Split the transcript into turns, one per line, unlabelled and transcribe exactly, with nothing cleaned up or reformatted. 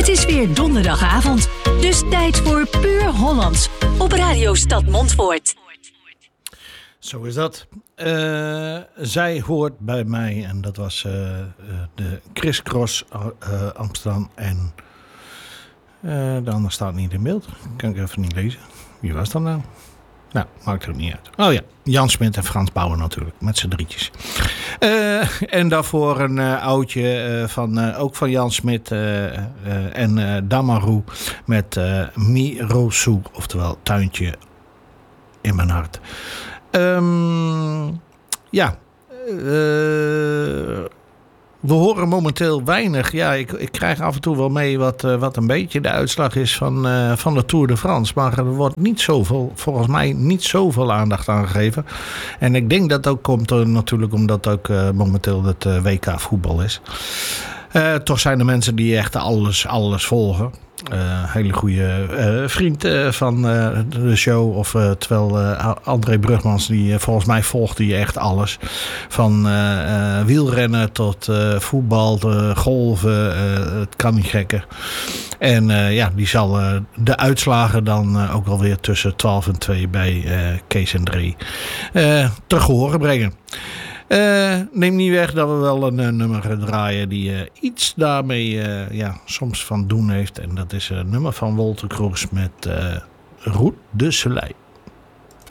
Het is weer donderdagavond, dus tijd voor Puur Hollands op Radio Stad Montfoort.
Zo is dat. Uh, zij hoort bij mij en dat was uh, uh, de Chris Cross uh, Amsterdam en uh, de ander staat niet in beeld. Kan ik even niet lezen. Wie was dat nou? Nou, maakt er ook niet uit. Oh ja, Jan Smit en Frans Bauer natuurlijk, met z'n drietjes. Uh, en daarvoor een uh, oudje uh, van, uh, ook van Jan Smit uh, uh, en uh, Damaru met uh, Mi Rosu, oftewel Tuintje in mijn hart. Um, ja, uh, we horen momenteel weinig. Ja, ik, ik krijg af en toe wel mee wat, uh, wat een beetje de uitslag is van, uh, van de Tour de France. Maar er wordt niet zoveel, volgens mij niet zoveel aandacht aan gegeven. En ik denk dat ook komt er natuurlijk omdat ook uh, momenteel het uh, W K voetbal is. Uh, toch zijn er mensen die echt alles, alles volgen. Een uh, hele goede uh, vriend uh, van uh, de show. Of, uh, terwijl uh, André Brugmans, die uh, volgens mij volgt die echt alles. Van uh, uh, wielrennen tot uh, voetbal, de golven. Uh, het kan niet gekker. En uh, ja, die zal uh, de uitslagen dan uh, ook alweer tussen twaalf en twee bij uh, Kees en Dre uh, te horen brengen. Uh, neem niet weg dat we wel een uh, nummer gaan draaien die uh, iets daarmee uh, ja, soms van doen heeft. En dat is een nummer van Wolter Kroes met uh, Route de Soleil.